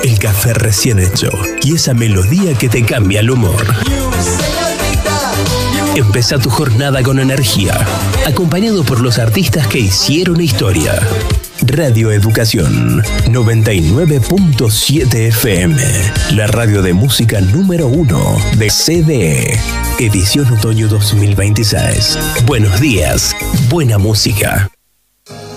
el café recién hecho y esa melodía que te cambia el humor. Empezá tu jornada con energía, acompañado por los artistas que hicieron historia. Radio Educación 99.7 FM, la radio de música número 1 de CDE, edición otoño 2026. Buenos días, buena música.